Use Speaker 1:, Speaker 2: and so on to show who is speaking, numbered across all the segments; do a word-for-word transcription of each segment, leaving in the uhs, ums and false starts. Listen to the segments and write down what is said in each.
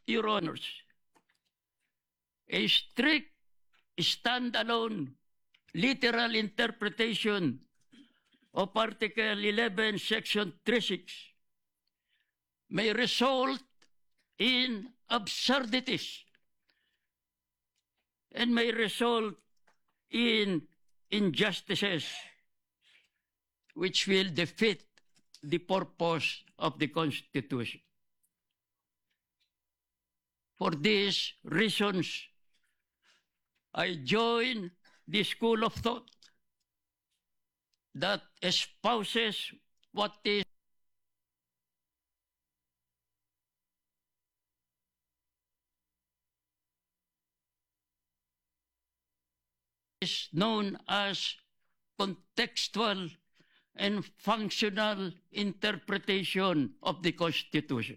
Speaker 1: Your Honors, a strict standalone literal interpretation of Article eleven, Section thirty-six may result in absurdities and may result in injustices which will defeat the purpose of the Constitution. For these reasons, I join the school of thought that espouses what is is known as contextual and functional interpretation of the Constitution.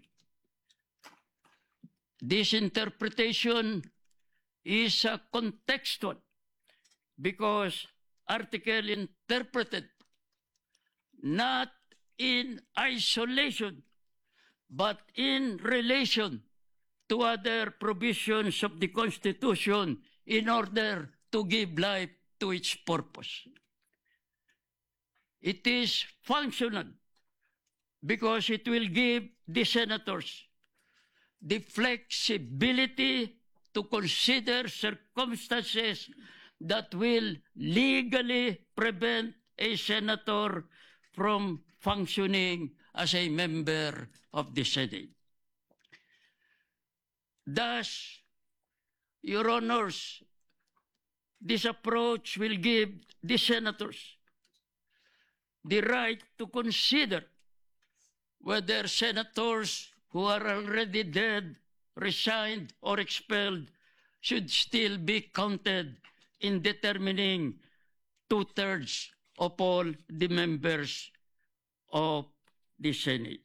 Speaker 1: This interpretation is a contextual because article interpreted not in isolation but in relation to other provisions of the Constitution in order to give life to its purpose. It is functional because it will give the senators the flexibility to consider circumstances that will legally prevent a senator from functioning as a member of the Senate. Thus, Your Honors, this approach will give the senators the right to consider whether senators who are already dead, resigned, or expelled should still be counted in determining two-thirds of all the members of the Senate.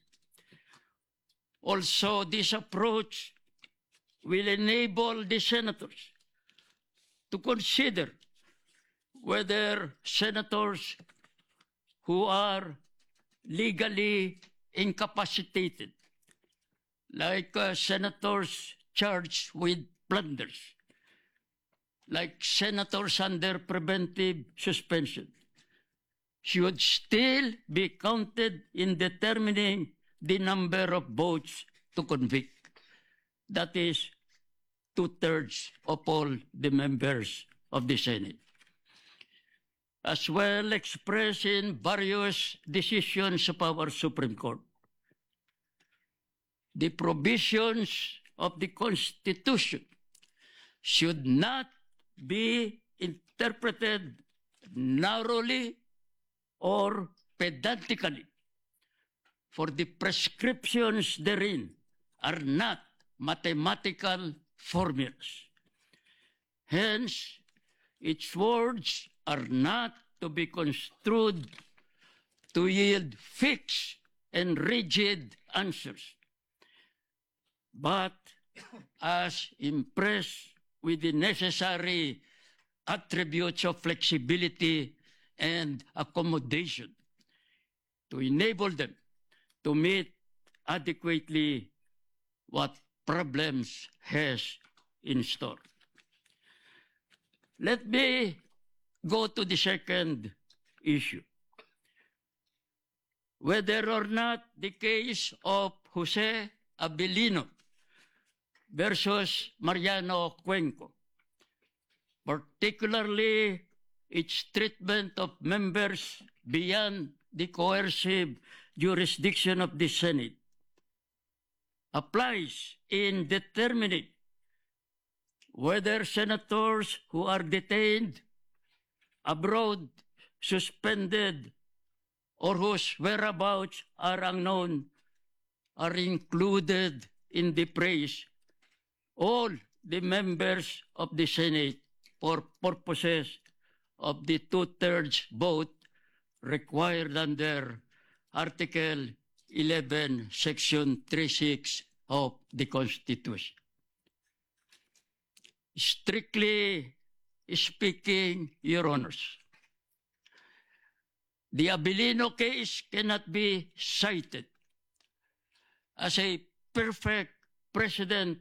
Speaker 1: Also, this approach will enable the senators to consider whether senators who are legally incapacitated, like uh, senators charged with blunders, like senators under preventive suspension, should still be counted in determining the number of votes to convict. That is two-thirds of all the members of the Senate. As well expressed in various decisions of our Supreme Court, the provisions of the Constitution should not be interpreted narrowly or pedantically, for the prescriptions therein are not mathematical formulas. Hence, its words are not to be construed to yield fixed and rigid answers, but as impressed with the necessary attributes of flexibility and accommodation to enable them to meet adequately what problems has in store. Let me go to the second issue. Whether or not the case of Jose Abilino versus Mariano Cuenco, particularly its treatment of members beyond the coercive jurisdiction of the Senate, applies in determining whether senators who are detained abroad, suspended, or whose whereabouts are unknown are included in the praise all the members of the Senate for purposes of the two-thirds vote required under Article eleven, Section thirty-six of the Constitution. Strictly speaking, Your Honors, the Abilino case cannot be cited as a perfect precedent